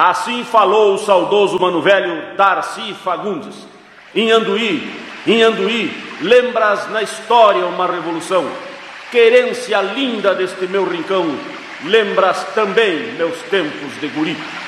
Assim falou o saudoso mano velho Darcy Fagundes. Em Anduí, lembras na história uma revolução. Querência linda deste meu rincão, lembras também meus tempos de guri.